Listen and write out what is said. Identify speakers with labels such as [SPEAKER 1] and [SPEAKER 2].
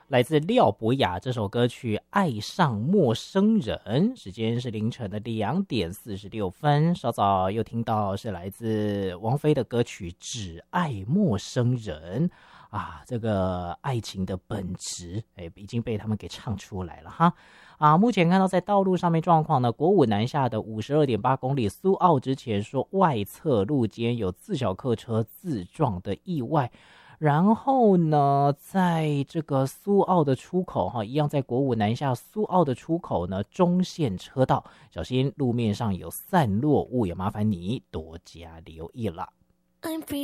[SPEAKER 1] 来自廖博雅这首歌曲《爱上陌生人》，时间是凌晨的2:46。稍早又听到是来自王菲的歌曲《只爱陌生人》啊，这个爱情的本质，已经被他们给唱出来了哈。目前看到在道路上面状况呢，国五南下的52.8公里苏澳之前说外侧路肩有自小客车自撞的意外。然后呢，在这个苏澳的出口一样在国五南下苏澳的出口呢，中线车道小心路面上有散落物，也麻烦你多加留意了。